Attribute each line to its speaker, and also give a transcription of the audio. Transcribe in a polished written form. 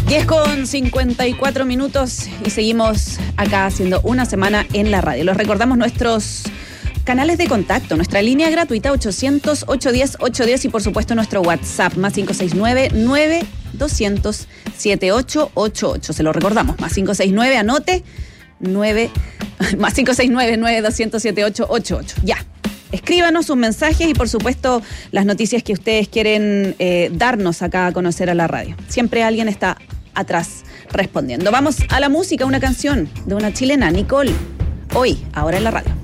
Speaker 1: 10:54 y seguimos acá haciendo una semana en la radio. Les recordamos nuestros canales de contacto, nuestra línea gratuita 800-810-810 y por supuesto nuestro WhatsApp más 569-9200-7888. Se lo recordamos, más 569, anote, más 569-9200-7888. Ya. Escríbanos sus mensajes y por supuesto las noticias que ustedes quieren darnos acá a conocer a la radio. Siempre alguien está atrás respondiendo. Vamos a la música, una canción de una chilena, Nicole. Hoy, ahora en la radio.